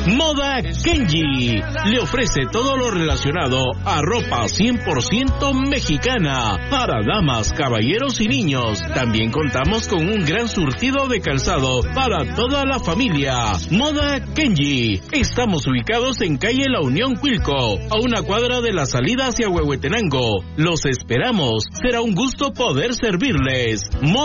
Moda Kenji le ofrece todo lo relacionado a ropa 100% mexicana para damas, caballeros y niños. También contamos con un gran surtido de calzado para toda la familia. Moda Kenji. Estamos ubicados en calle La Unión Cuilco, a una cuadra de la salida hacia Huehuetenango. Los esperamos. Será un gusto poder servirles.